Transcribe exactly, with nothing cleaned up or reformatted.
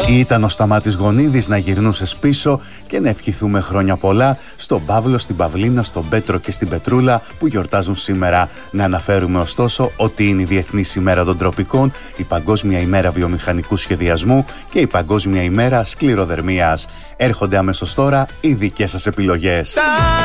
Ήταν ο Σταμάτης Γονίδης να γυρνούσες πίσω και να ευχηθούμε χρόνια πολλά στον Παύλο, στην Παυλίνα, στον Πέτρο και στην Πετρούλα που γιορτάζουν σήμερα. Να αναφέρουμε ωστόσο ότι είναι η Διεθνής ημέρα των τροπικών, η Παγκόσμια ημέρα βιομηχανικού σχεδιασμού και η Παγκόσμια ημέρα σκληροδερμίας. Έρχονται αμέσως τώρα οι δικές σας επιλογές.